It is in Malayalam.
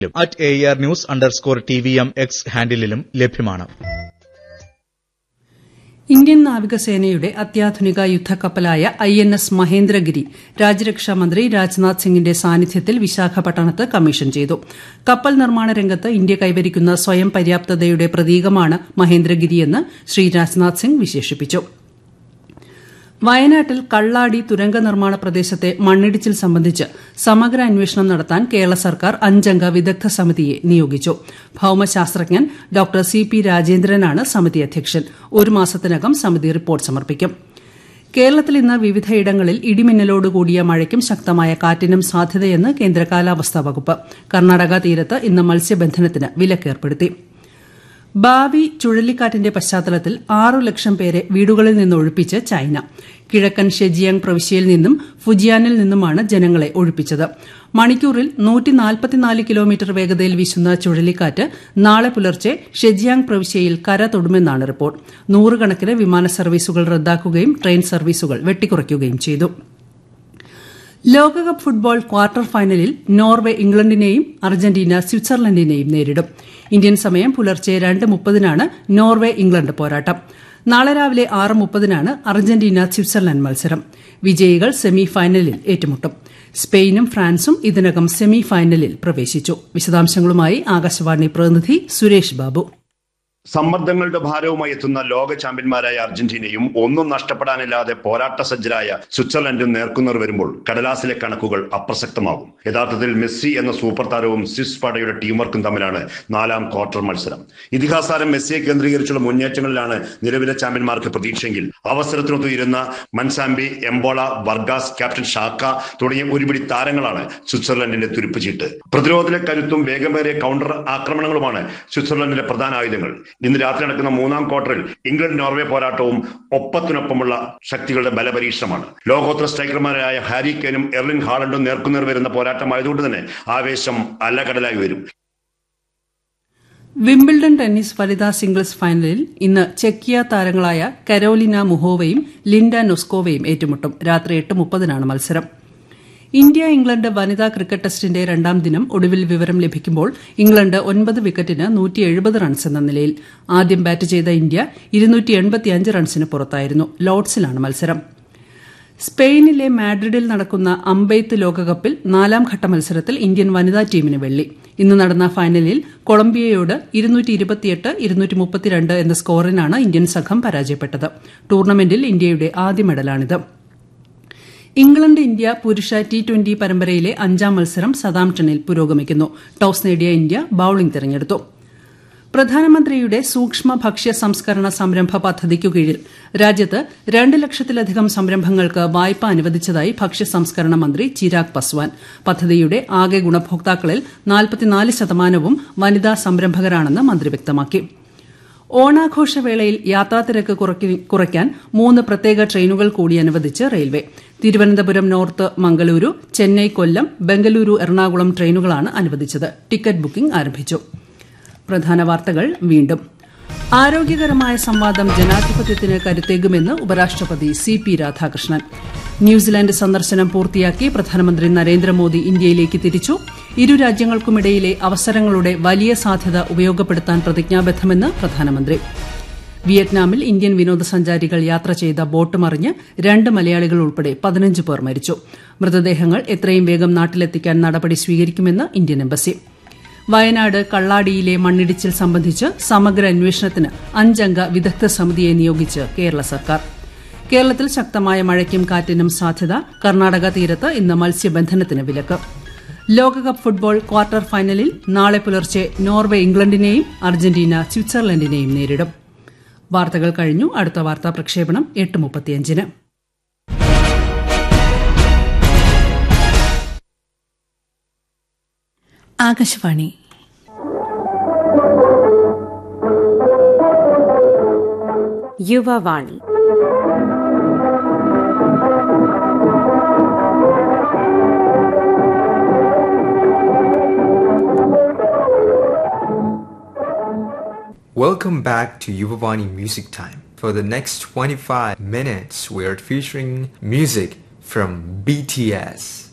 @ARnews_TVM X ഹാൻഡിലും ലഭ്യമാണ്. ഇന്ത്യൻ നാവികസേനയുടെ അത്യാധുനിക യുദ്ധക്കപ്പലായ INS മഹേന്ദ്രഗിരി രാജ്യരക്ഷാമന്ത്രി രാജ്നാഥ് സിംഗിന്റെ സാന്നിധ്യത്തിൽ വിശാഖപട്ടണത്ത് കമ്മീഷൻ ചെയ്തു. കപ്പൽ നിർമ്മാണ രംഗത്ത് ഇന്ത്യ കൈവരിക്കുന്ന സ്വയം പര്യാപ്തതയുടെ പ്രതീകമാണ് മഹേന്ദ്രഗിരിയെന്ന് ശ്രീ രാജ്നാഥ് സിംഗ് വിശേഷിപ്പിച്ചു. വയനാട്ടിൽ കള്ളാടി തുരങ്ക നിർമ്മാണ പ്രദേശത്തെ മണ്ണിടിച്ചിൽ സംബന്ധിച്ച് സമഗ്ര അന്വേഷണം നടത്താൻ കേരള സർക്കാർ 5-അംഗ വിദഗ്ധ സമിതിയെ നിയോഗിച്ചു. ഭൌമശാസ്ത്രജ്ഞൻ ഡോക്ടർ CP രാജേന്ദ്രനാണ് സമിതി അധ്യക്ഷൻ. ഒരു മാസത്തിനകം സമിതി റിപ്പോർട്ട് സമർപ്പിക്കും. കേരളത്തിൽ ഇന്ന് വിവിധയിടങ്ങളിൽ ഇടിമിന്നലോടുകൂടിയ മഴയ്ക്കും ശക്തമായ കാറ്റിനും സാധ്യതയെന്ന് കേന്ദ്ര കാലാവസ്ഥാ വകുപ്പ്. കർണാടക തീരത്ത് ഇന്ന് മത്സ്യബന്ധനത്തിന് വിലക്കേർപ്പെടുത്തി. ബാവി ചുഴലിക്കാറ്റിന്റെ പശ്ചാത്തലത്തിൽ 6 ലക്ഷം പേരെ വീടുകളിൽ നിന്ന് ഒഴിപ്പിച്ച് ചൈന. കിഴക്കൻ ഷെജിയാങ് പ്രവിശ്യയിൽ നിന്നും ഫുജിയാനിൽ നിന്നുമാണ് ജനങ്ങളെ ഒഴിപ്പിച്ചത്. മണിക്കൂറിൽ 144 കിലോമീറ്റർ വേഗതയിൽ വീശുന്ന ചുഴലിക്കാറ്റ് നാളെ പുലർച്ചെ ഷെജിയാങ് പ്രവിശ്യയിൽ കര തൊടുമെന്നാണ് റിപ്പോർട്ട്. 100 കണക്കിന് വിമാന സർവീസുകൾ റദ്ദാക്കുകയും ട്രെയിൻ സർവീസുകൾ വെട്ടിക്കുറയ്ക്കുകയും ചെയ്തു. ലോകകപ്പ് ഫുട്ബോൾ ക്വാർട്ടർ ഫൈനലിൽ നോർവെ ഇംഗ്ലണ്ടിനെയും അർജന്റീന സ്വിറ്റ്സർലൻഡിനെയും നേരിടും. ഇന്ത്യൻ സമയം പുലർച്ചെ 2:30-നാണ് നോർവെ ഇംഗ്ലണ്ട് പോരാട്ടം. നാളെ രാവിലെ 6:30-നാണ് അർജന്റീന സ്വിറ്റ്സർലൻഡ് മത്സരം. വിജയികൾ സെമി ഫൈനലിൽ ഏറ്റുമുട്ടും. സ്പെയിനും ഫ്രാൻസും ഇതിനകം സെമി ഫൈനലിൽ പ്രവേശിച്ചു. വിശദാംശങ്ങളുമായി ആകാശവാണി പ്രതിനിധി സുരേഷ് ബാബു. സമ്മർദ്ദങ്ങളുടെ ഭാരവുമായി എത്തുന്ന ലോക ചാമ്പ്യന്മാരായ അർജന്റീനയും ഒന്നും നഷ്ടപ്പെടാനില്ലാതെ പോരാട്ട സജ്ജരായ സ്വിറ്റ്സർലൻഡും നേർക്കുനേർ വരുമ്പോൾ കടലാസിലെ കണക്കുകൾ അപ്രസക്തമാകും. യഥാർത്ഥത്തിൽ മെസ്സി എന്ന സൂപ്പർ താരവും സ്വിസ് പടയുടെ ടീം വർക്കും തമ്മിലാണ് 4-ാം ക്വാർട്ടർ മത്സരം. ഇതിഹാസതാരം മെസ്സിയെ കേന്ദ്രീകരിച്ചുള്ള മുന്നേറ്റങ്ങളിലാണ് നിലവിലെ ചാമ്പ്യന്മാർക്ക് പ്രതീക്ഷയെങ്കിൽ അവസരത്തിനൊത്തുയിരുന്ന മൻസാമ്പി, എംബോള, വർഗാസ്, ക്യാപ്റ്റൻ ഷാക്ക തുടങ്ങിയ ഒരുപിടി താരങ്ങളാണ് സ്വിറ്റ്സർലൻഡിന്റെ തുരുപ്പുചീട്ട്. പ്രതിരോധത്തിലെ കരുത്തും വേഗമേറിയ കൗണ്ടർ ആക്രമണങ്ങളുമാണ് സ്വിറ്റ്സർലൻഡിന്റെ പ്രധാന ആയുധങ്ങൾ. ഇന്ന് രാത്രി നടക്കുന്ന 3-ാം ക്വാർട്ടറിൽ ഇംഗ്ലണ്ട് നോർവേ പോരാട്ടവും ഒപ്പത്തിനൊപ്പമുള്ള ശക്തികളുടെ ബലപരീക്ഷണമാണ്. ലോകോത്തര സ്ട്രൈക്കർമാരായ ഹാരി കെയ്നും എർലിംഗ് ഹാലണ്ടും നേർക്കുനേർ വരുന്ന പോരാട്ടമായതുകൊണ്ട് തന്നെ ആവേശം അലകടലായി വരും. വിംബിൾഡൺ ടെന്നീസ് വനിതാ സിംഗിൾസ് ഫൈനലിൽ ഇന്ന് ചെക്കിയ താരങ്ങളായ കരോലിന മുഹോവയും ലിൻഡ നൊസ്കോവയും ഏറ്റുമുട്ടും. രാത്രി 8:30-നാണ് മത്സരം. ഇന്ത്യ ഇംഗ്ലണ്ട് വനിതാ ക്രിക്കറ്റ് ടെസ്റ്റിന്റെ 2-ാം ദിനം ഒടുവിൽ വിവരം ലഭിക്കുമ്പോൾ ഇംഗ്ലണ്ട് 9 വിക്കറ്റിന് 170 റൺസ് എന്ന നിലയിൽ. ആദ്യം ബാറ്റ് ചെയ്ത ഇന്ത്യ 285 റൺസിന് പുറത്തായിരുന്നു. ലോർഡ്സിലാണ് മത്സരം. സ്പെയിനിലെ മാഡ്രിഡിൽ നടക്കുന്ന അമ്പെയ്ത്ത് ലോകകപ്പിൽ 4-ാം ഘട്ട മത്സരത്തിൽ ഇന്ത്യൻ വനിതാ ടീമിന് വെള്ളി. ഇന്ന് നടന്ന ഫൈനലിൽ കൊളംബിയയോട് 228-232 എന്ന സ്കോറിനാണ് ഇന്ത്യൻ സംഘം പരാജയപ്പെട്ടത്. ടൂർണമെന്റിൽ ഇന്ത്യയുടെ ആദ്യ മെഡലാണിത്. ഇംഗ്ലണ്ട് ഇന്ത്യ പുരുഷ T20 പരമ്പരയിലെ 5-ാം മത്സരം സതാംപ്ടണിൽ പുരോഗമിക്കുന്നു. ടോസ് നേടിയ ഇന്ത്യ ബൌളിംഗ് തിരഞ്ഞെടുത്തു. പ്രധാനമന്ത്രിയുടെ സൂക്ഷ്മ ഭക്ഷ്യ സംസ്കരണ സംരംഭ പദ്ധതിക്കു കീഴിൽ രാജ്യത്ത് 2 ലക്ഷത്തിലധികം സംരംഭങ്ങൾക്ക് വായ്പ അനുവദിച്ചതായി ഭക്ഷ്യ സംസ്കരണ മന്ത്രി ചിരാഗ് പസ്വാൻ. പദ്ധതിയുടെ ആകെ ഗുണഭോക്താക്കളിൽ 44% വനിതാ സംരംഭകരാണെന്ന് മന്ത്രി വ്യക്തമാക്കി. ഓണാഘോഷവേളയിൽ യാത്രാത്തിരക്ക് കുറയ്ക്കാൻ 3 പ്രത്യേക ട്രെയിനുകൾ കൂടി അനുവദിച്ച് റെയിൽവേ. തിരുവനന്തപുരം നോർത്ത് മംഗളൂരു, ചെന്നൈ കൊല്ലം, ബംഗളൂരു എറണാകുളം ട്രെയിനുകളാണ് അനുവദിച്ചത്. ടിക്കറ്റ് ബുക്കിംഗ് ആരംഭിച്ചു. പ്രധാന വാർത്തകൾ വീണ്ടും. ആരോഗ്യകരമായ സംവാദം ജനാധിപത്യത്തിന് കരുത്തേകുമെന്ന് ഉപരാഷ്ട്രപതി CP രാധാകൃഷ്ണൻ. ന്യൂസിലാന്റ് സന്ദർശനം പൂർത്തിയാക്കി പ്രധാനമന്ത്രി നരേന്ദ്രമോദി ഇന്ത്യയിലേക്ക് തിരിച്ചു. ഇരു രാജ്യങ്ങൾക്കുമിടയിലെ അവസരങ്ങളുടെ വലിയ സാധ്യത ഉപയോഗപ്പെടുത്താൻ പ്രതിജ്ഞാബദ്ധമെന്ന് പ്രധാനമന്ത്രി. വിയറ്റ്നാമിൽ ഇന്ത്യൻ വിനോദസഞ്ചാരികൾ യാത്ര ചെയ്ത ബോട്ട് മറിഞ്ഞ് 2 മലയാളികൾ ഉൾപ്പെടെ 15 പേർ മരിച്ചു. മൃതദേഹങ്ങൾ എത്രയും വേഗം നാട്ടിലെത്തിക്കാൻ നടപടി സ്വീകരിക്കുമെന്ന് ഇന്ത്യൻ എംബസി. വയനാട് കള്ളാടിയിലെ മണ്ണിടിച്ചിൽ സംബന്ധിച്ച് സമഗ്ര അന്വേഷണത്തിന് 5-അംഗ വിദഗ്ധ സമിതിയെ നിയോഗിച്ച് കേരള സർക്കാർ. കേരളത്തിൽ ശക്തമായ മഴയ്ക്കും കാറ്റിനും സാധ്യത. കർണാടക തീരത്ത് ഇന്ന് മത്സ്യബന്ധനത്തിന് വിലക്ക്. ലോകകപ്പ് ഫുട്ബോൾ ക്വാർട്ടർ ഫൈനലിൽ നാളെ പുലർച്ചെ നോർവെ ഇംഗ്ലണ്ടിനെയും അർജന്റീന സ്വിറ്റ്സർലൻഡിനെയും നേരിടും. വാർത്തകൾ കഴിഞ്ഞു. അടുത്ത വാർത്താ പ്രക്ഷേപണം 8:35-ന്. Akashvani. Yuvavani. Welcome back to Yuvavani Music Time. For the next 25 minutes, we are featuring music from BTS.